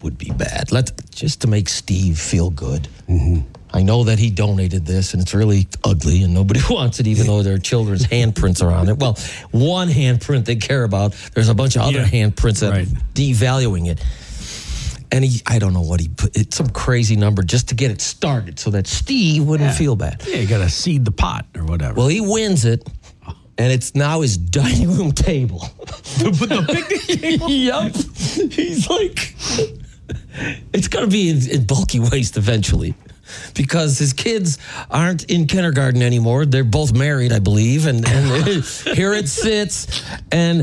would be bad. Just to make Steve feel good. Mm-hmm. I know that he donated this, and it's really ugly, and nobody wants it, even though their children's handprints are on it. Well, one handprint they care about. There's a bunch of other handprints that are devaluing it. And I don't know what he put. It's some crazy number just to get it started so that Steve wouldn't feel bad. Yeah, you got to seed the pot or whatever. Well, he wins it, and it's now his dining room table. The picnic table? Yep. He's like, it's going to be in bulky waste eventually. Because his kids aren't in kindergarten anymore. They're both married, I believe. And here it sits. And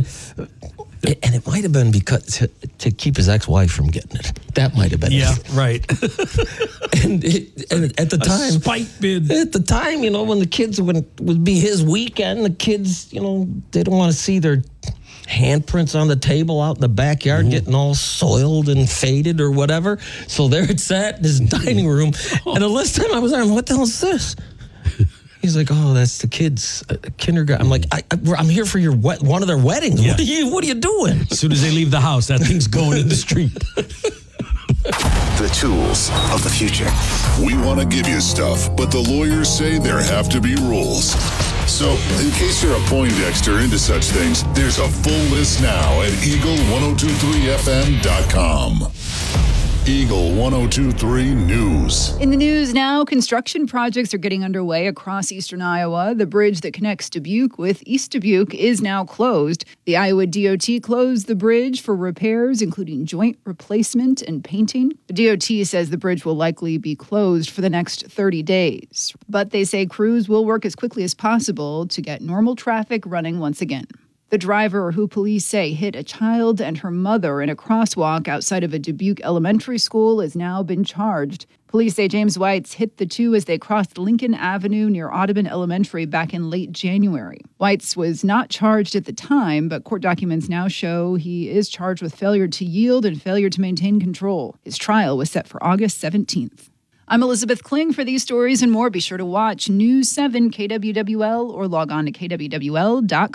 it might have been because to keep his ex-wife from getting it. That might have been it. Yeah, right. and at the time, spite bid. At the time, when the kids would be his weekend, the kids, they don't want to see their handprints on the table out in the backyard getting all soiled and faded or whatever. So there it sat in his dining room. And the last time I was there, I'm like, what the hell is this? He's like, oh, that's the kids' kindergarten. I'm like, I'm here for one of their weddings. Yeah. What are you doing? As soon as they leave the house, that thing's going in the street. The tools of the future. We want to give you stuff, but the lawyers say there have to be rules. So, in case you're a Poindexter into such things, there's a full list now at Eagle1023FM.com. Eagle 1023 News. In the news now, construction projects are getting underway across eastern Iowa. The bridge that connects Dubuque with East Dubuque is now closed. The Iowa DOT closed the bridge for repairs, including joint replacement and painting. The DOT says the bridge will likely be closed for the next 30 days. But they say crews will work as quickly as possible to get normal traffic running once again. The driver, who police say hit a child and her mother in a crosswalk outside of a Dubuque elementary school, has now been charged. Police say James Weitz hit the two as they crossed Lincoln Avenue near Audubon Elementary back in late January. Weitz was not charged at the time, but court documents now show he is charged with failure to yield and failure to maintain control. His trial was set for August 17th. I'm Elizabeth Kling. For these stories and more, be sure to watch News 7 KWWL or log on to kwwl.com.